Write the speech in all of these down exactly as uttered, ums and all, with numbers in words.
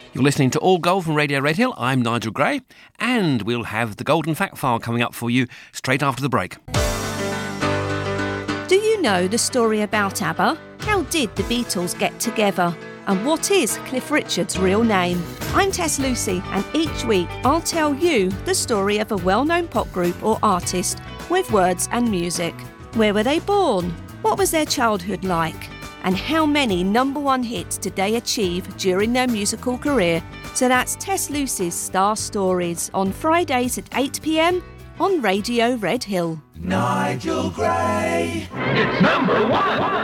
You're listening to All Gold from Radio Red Hill. I'm Nigel Gray, and we'll have the Golden Fact File coming up for you straight after the break. Do you know the story about ABBA? How did the Beatles get together? And what is Cliff Richard's real name? I'm Tess Lucy, and each week I'll tell you the story of a well-known pop group or artist with words and music. Where were they born? What was their childhood like? And how many number one hits did they achieve during their musical career? So that's Tess Lucy's Star Stories on Fridays at eight p m on Radio Red Hill. Nigel Gray. It's number one.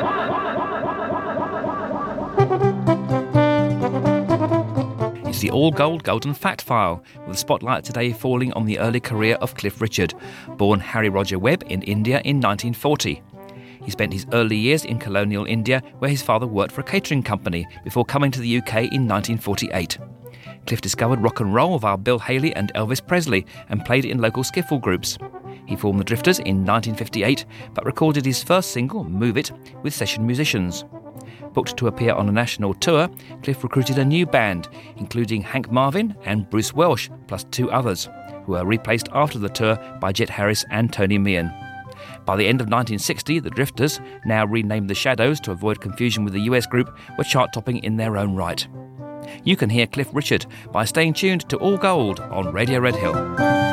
It's the All Gold Golden Fact File, with the spotlight today falling on the early career of Cliff Richard, born Harry Roger Webb in India in nineteen forty. He spent his early years in colonial India, where his father worked for a catering company before coming to the U K in nineteen forty-eight. Cliff discovered rock and roll via Bill Haley and Elvis Presley and played in local skiffle groups. He formed the Drifters in nineteen fifty-eight, but recorded his first single, Move It, with session musicians. Booked to appear on a national tour, Cliff recruited a new band, including Hank Marvin and Bruce Welch, plus two others, who were replaced after the tour by Jet Harris and Tony Meehan. By the end of nineteen sixty, the Drifters, now renamed The Shadows to avoid confusion with the U S group, were chart-topping in their own right. You can hear Cliff Richard by staying tuned to All Gold on Radio Red Hill.